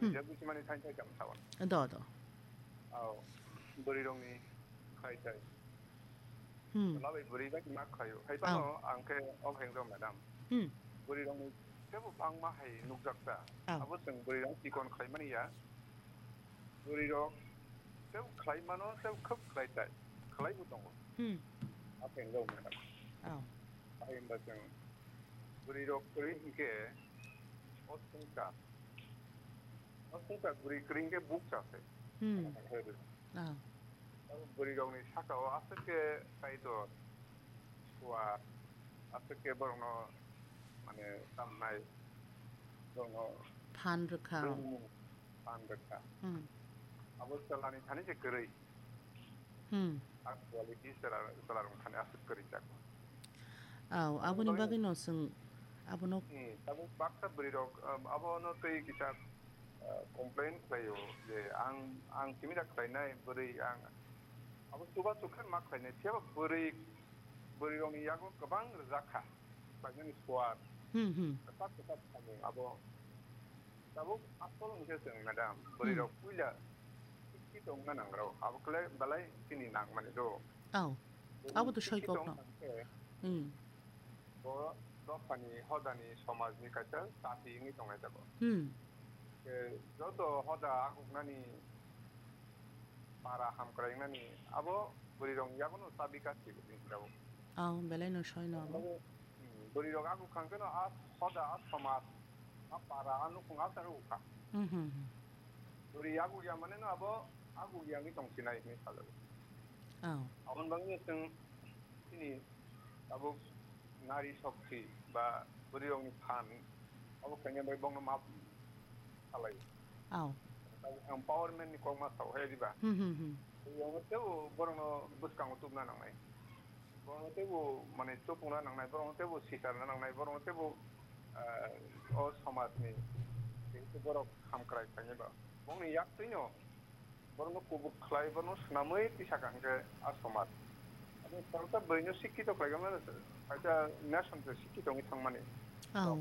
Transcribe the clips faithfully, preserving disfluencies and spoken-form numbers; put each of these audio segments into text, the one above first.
Dia buci mana tanya jam sawan. Ada ada. Oh, beri dong ni kai kai. Hmm. Lalu beri kan mak kayu. Hai pano angke om heng dong madam. Hmm. Beri dong ni siapa bang mah hai nukjak ta. Abu seng beri dong tikon kai mana ya. Beri dong siapa kai mana siapa kep kai tai. Kai butong. Hmm. Apa heng dong madam. Oh. Hai mbak beri dong beri ke osungka. Osungka beri kering ke buk case. Hmm. Ah. Beri dong ni saka o asal ke kai tu. Wah, asal ke borong no mana samai borong no Pan rekha. pan rekha. Hmm. Abu setelah ni thani je kerai. Hmm. Kualiti setelah setelah orang thani asal kerai jak. Oh, abu ni bagi no seng abu no. Hmm. Abu baksa beri dong. Abu no tu kita komplain kayu. Je ang ang kimi dah kayu nai beri ang. Abu tuba tukan mak kayu nai. Siapa beri beri dong ni aku kebang zakha. Bagian squad. Hmm hmm. Ketat ketat kami. Abu abu apa lo mungkin seng madam. Beri dong kuila. Kita orang nang rau. Abu kelai balai sini nang mana tu. Oh. Abu tu shoy kok no. Hmm. Bo do pani hodani somaj ni kaca tati ini tongai tako. Hmm. Ke jodo hoda aku nani para ham kerai nani. Abu beri dong ya kono sabika sih ni tahu. Oh, belai no shoy no abu. Beri dong aku kan kena as hoda as somaj. Para anu kung asa ruka. Hmm hmm. Beri aku yang mana no abu aku yang itu sinai ni kalau. Oh. Awan bangnya seng ini abu nari sakti ba beri dong ni pan. Abu kanya beri bong nama salai. Oh. Empowerment ni kau masuk hai di ba. Hmm hmm hmm. Yang itu borong no buskang utub na nang nai. Borong itu mana cupung na nang nai. Borong itu sisar na nang nai. Borong itu oh samaj ni. Itu borong ham kerai kanya ba. Borong ni yak tu nyo. Borong no kubuk kelai borong no senamai tisakan ke asamaj. Tapi kalau beri nyo sikit tu kelai mana? Aja nation tu sikit tu ngisang mana? Oh.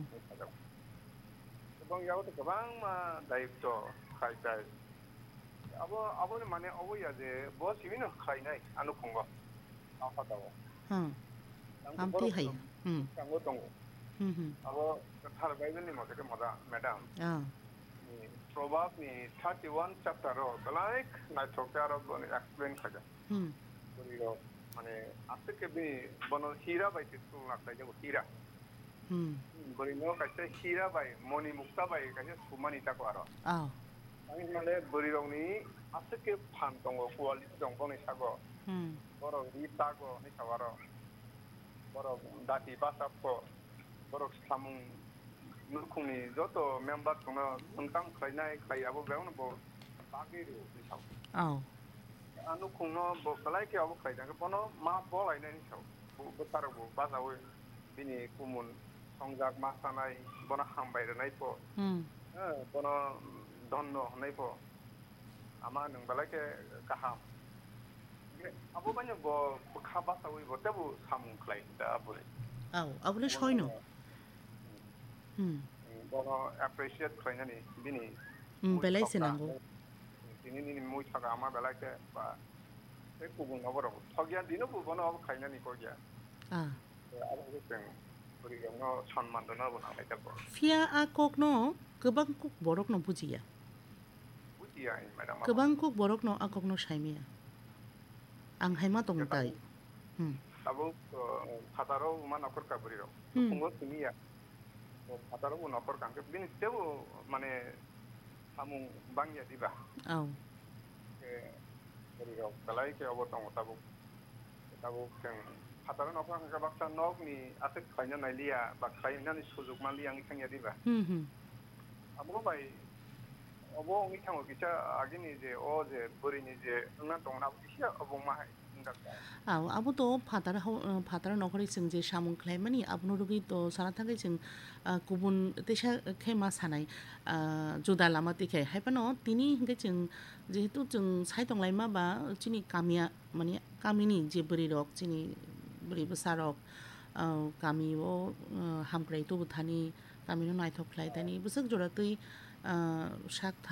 Borong yang tu kebang ma daif tu kai kai. Abo abo ni mana abo ya je bos ini no kai nai anu kongo. Apa tahu? Hmm. Amti hai. Hmm. Tanggo tanggo. Hmm hmm. Abo thar Bible ni macam mana madam? Ah. Ni Proverbs ni thirty-one chapter ro balaik na chokya ro bone explain kaja. Hmm. Beri ro mana asal ke bi bono hira bai tu nak kaja hira. Hmm. Beri no kaja hira bai moni mukta bai kaja sumani tak waro. Oh. Angin mana beri ro ni asal ke pan tanggo kualiti tanggo ni sago. Hmm. Borong di sago ni sawaro. Borong dati basap ko. Borong samung nukung ni joto member tuna tentang kainai kai abu beun bo bagi ru ni saw. Oh. Anu kung no bo kalai ke abu kai dang bono ma bo lai ni saw. Bu betar bu basawe bini kumun songjak masanai bona hambai nai po. Hmm. Eh bono donno nai po. Ama nang balai ke kaham. Abu banyak bo khabat sawe bo tabu samung klai da abu. Oh, abu le shoy no. Hmm. Bono appreciate kaya ni bini. Hmm, belai senanggo. Ini ni mui caga ama belai ke ba. Saya kubun apa orang. Tagian dino bu bono apa kaya ni kau dia. Ah. Ada tu yang beri yang no sanman tu no bono apa itu. Fia akok no kebang kuk borok no puji ya. Puji ya ini madam. Kebang kuk borok no akok no shaimi ya. Ang hai ma tong tai. Hmm. Tabu khataro mana akor kaburi ro. Hmm. Pungut ini ya. Khataro pun akor kan. Bini tahu mana samung bang ya di bah. Oh. Ke beri ro. Kalau ke awak tahu tabu tabu yang khataro nak orang kabaksa nok ni asik kaya nalia, bak kaya ni suzuk mali yang ikan ya di bah. Hmm hmm. Abo bai abo ngi tango kicha agini je o je buri ni je ngan tong na kisha abo ma ndak. Ah, abu to phatar phatar nokori sing je samung khlaimani abnu rugi to sana thakai sing kubun tesa khema sanai juda lama tikhe haipano tini hinge sing jehetu jeng saitong laima ba chini kamia mani kamini je buri rok chini buri besarok kami wo hamkrai tu buthani kami no naithok khlai tani busuk jora tui sak